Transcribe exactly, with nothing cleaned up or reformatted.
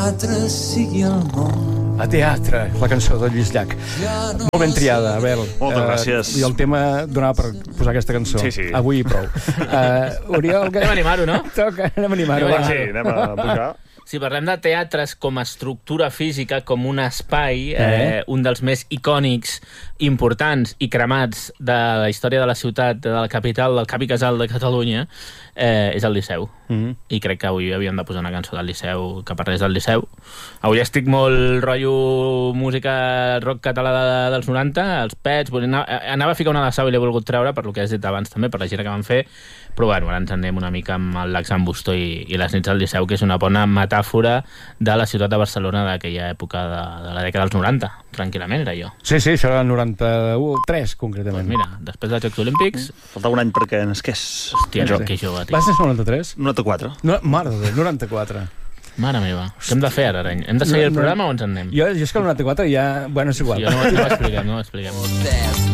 teatre sigui el món. A teatre, la cançó de Lluís Llach. Molt ben triada, Abel. Moltes gràcies. I el tema donava per posar aquesta cançó. Sí, sí. Avui i prou. Uh, Oriol... Anem a animar-ho, no? Toca, anem a animar-ho. Anem a Sí, anem a pujar. Si parlem de teatres com a estructura física, com un espai, eh? Eh? un dels més icònics, importants i cremats de la història de la ciutat, de la capital, del cap i casal de Catalunya, eh, és el Liceu. Mm -hmm. I crec que avui havíem de posar una cançó del Liceu que parlés del Liceu. Avui estic molt rotllo música rock català de, dels noranta, els Pets, anava, anava a ficar una de Sau i l'he volgut treure per lo que has dit abans també, per la gira que van fer, però bueno, ara ens anem una mica amb el Lax Bustó i, i les nits del Liceu, que és una bona metàfora de la ciutat de Barcelona d'aquella època de, de la dècada dels noranta. Tranquil·lament era jo. Sí, sí, això era el noranta-u, tres concretament. Pues mira, després dels Jocs Olímpics... Faltava un any perquè nasqués. Hòstia, jo. que jove, tio. Vas néixer noranta-tres? noranta-quatre. No, mare de Déu, noranta-quatre. Mare meva, què hem de fer ara, Areny? Hem de seguir el programa o ens en anem? Jo, jo és que el noranta-quatre ja... Bueno, és igual. Sí, no, no ho expliquem, no ho expliquem.